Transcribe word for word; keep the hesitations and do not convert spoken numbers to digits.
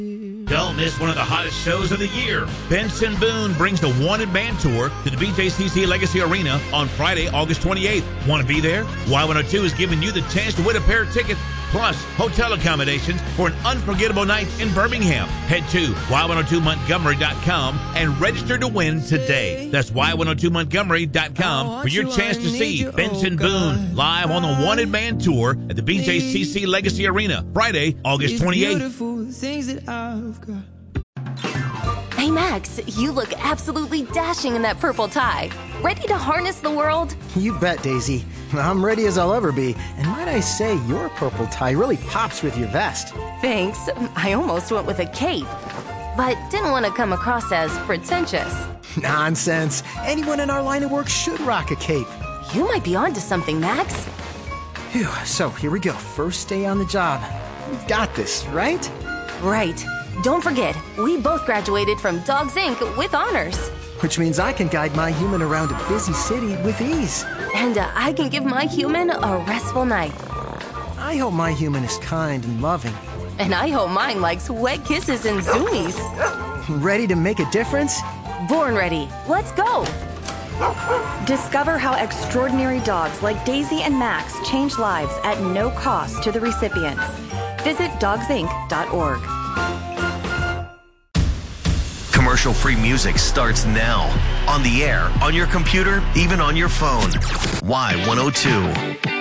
Don't miss one of the hottest shows of the year. Benson Boone brings the Wanted Band Tour to the B J C C Legacy Arena on Friday, August twenty-eighth. Want to be there? Y one oh two is giving you the chance to win a pair of tickets, plus hotel accommodations for an unforgettable night in Birmingham. Head to y one oh two montgomery dot com and register to win today. That's y one oh two montgomery dot com for your chance to see Benson Boone live on the Wanted Band Tour at the B J C C Legacy Arena, Friday, August twenty-eighth. Hey Max, you look absolutely dashing in that purple tie. Ready to harness the world? You bet, Daisy. I'm ready as I'll ever be. And might I say, your purple tie really pops with your vest. Thanks. I almost went with a cape, but didn't want to come across as pretentious. Nonsense. Anyone in our line of work should rock a cape. You might be onto something, Max. Phew, so here we go. First day on the job. We've got this, right? Right. Don't forget, we both graduated from Dogs Incorporated with honors. Which means I can guide my human around a busy city with ease. And uh, I can give my human a restful night. I hope my human is kind and loving. And I hope mine likes wet kisses and zoomies. Ready to make a difference? Born ready. Let's go. Discover how extraordinary dogs like Daisy and Max change lives at no cost to the recipients. Visit dogs inc dot org. Commercial-free music starts now. On the air, on your computer, even on your phone. Y one oh two.